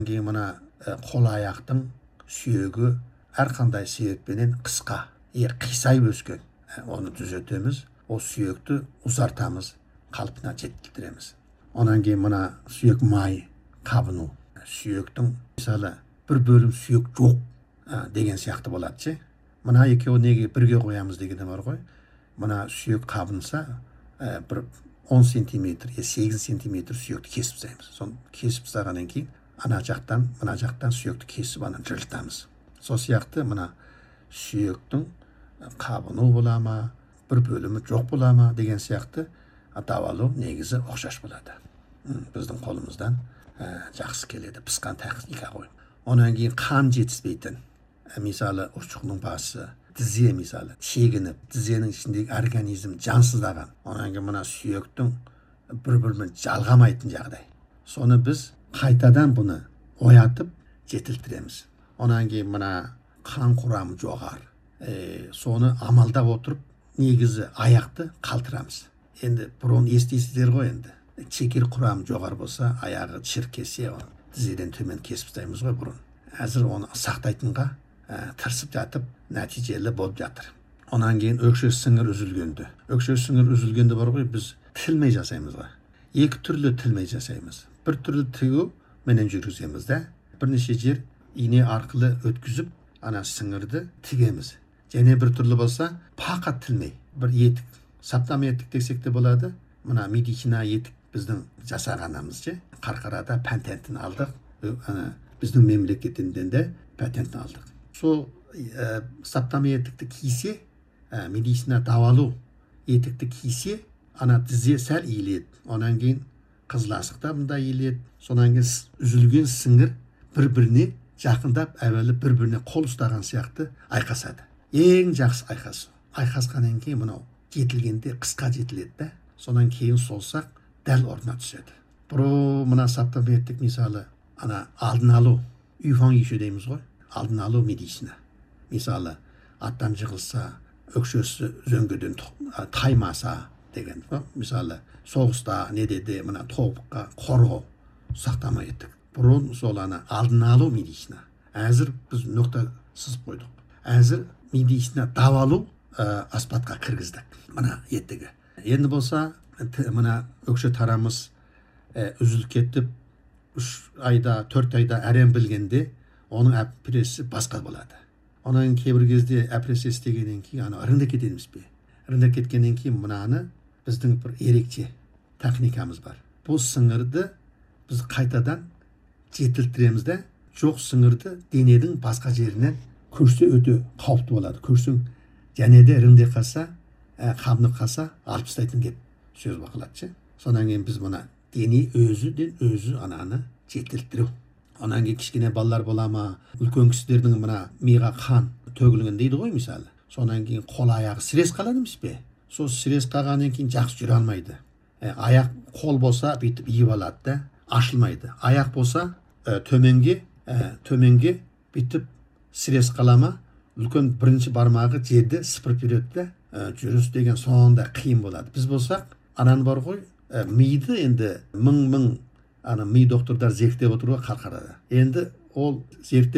Кейін мына қол аяқтың сүйегі әрқандай себеппенен қысқа, қисайып өскен. Оны түзетеміз, ол сүйекті ұзартамыз, қалпына жетілдіреміз. Онан кейін мына сүйек май қабыну. Сүйектің мысалы бір бөлім сүйек жоқ деген сияқты болады ше. Мына екеуі неге бірге қоямыз деген бар ғой. Мына сүйек қабынса, бір 10 сантиметр, 8 сантиметр сүйекті кесіп тастаймыз. Соны кесіп тастағаннан кейін ана жақтан, мына жақтан сүйекті кесіп ана жылытамыз. Сол сияқты мына сүйектің қабыну бола ма, бір бөлімі жоқ бола ма деген сияқты давалау негізі ұқсас болады. Біздің қолымыздан жақсы келеді, пысқан техника ғой. Онан кейін қан жетіспейтін, мысалы ұршықтың басы, тізе мысалы шегініп, тізенің ішіндегі организм жансыздаған. Онан кейін мына сүйектің бір-бірімен жалғамайтын жағдай. Соны біз қайтадан бұны оятып жетілдіреміз. Онан кейін мына қан құрамы жоғары. Соны амалдап отырып негізі аяқты қалтырамыз. Енді бұрын естисіздер ғой енді. Шекер құрамы жоғары болса, аяғы шіркесе, тізеден төмен кесіп тастаймыз ғой бұрын. Әзір оны сақтайтынға тырысып жатып, нәтижелі болып жатыр. Онан кейін өкшөз сіңір үзілгенде. Өкшөз сіңір үзілгенде бар ғой, біз тілмей жасаймыз ғой. Екі түрлі тілмей жасаймыз. Бір түрлі тігу менен жүргіземіз де, бірнеше жер ине арқылы өткізіп, ана сіңірді тігеміз. Және бір түрлі болса, пақат тілмей. Бір етік, саптама етік десек те болады. Мына медицина етік біздің жасағанымыз же. Қарқарада патентін алдық. Біздің мемлекетінден де патентін алдық. Сол саптама етікті кисе, медицина давалу етікті кисе, ана тізе сәл иіледі. Онан кейін қызласықта мұнда иіледі. Сонан кейін үзілген сіңір бір-біріне жақындап, әуелі бір-біріне қол ұстаған сияқты айқасады. Ең жақсы айқасу. Айқасқаннан кейін мынау жетілгенде қысқа жетіледі да. Сонан кейін солсақ дәл орнына түседі. Бұрын мына саптама етік мысалы ана алдын алу, үйфан үйші дейміз ғой. Алдын алу медицина. Мысалы аттан жығылса, өкшөсі зөңгеден таймаса деген. Мысалы соғыста не деді, мына тобыққа қорғау сақтама еттік. Бұрын сол ана алдын алу медицина. Әзір біз нұқта сызып қойдық. Әзір медицина давалу аспатқа кіргіздік. Мына еттігі. Енді болса, мына өкші тарамыз үзіліп кетіп, 3 айда, 4 айда әрем білгенде, оның әпіресі басқа болады. Онан кейбір кезде әпіресі істегеннен кейін, ана ырыңда кетеміз бе? Ырыңда кеткеннен кейін мынаны біздің бір ерекше техникамыз бар. Бұл сіңірді біз қайтадан жетілдіреміз де, жоқ сіңірді дененің басқа жерінен көрсе өте қауіпті болады. Көрсең, және де ырыңда қалса, қабынып қалса, алып тастайтын кеп сөз бақылады. Сонан кейін біз мына дене өзіден өзі ананы жетілдіру. Онан кейін кішкене балалар бола ма, үлкен кісілердің мына миға қан төгілген дейді ғой мысалы. Сонан кейін қол аяғы сірес қалады емес пе? Сол сірес қалғаннан кейін жақсы жүре алмайды. Аяқ қол болса бүйтіп иіп алады да, ашылмайды. Аяқ болса төменге бүйтіп сірес қала ма, үлкен бірінші бармағы жерді сыпырып береді де, жүріс деген сонда қиын болады. Біз болсақ, ананы бар ғой, миды енді мың ана ми доктордар зерттеп отыр ғой Қарқарада. Енді ол зерттеп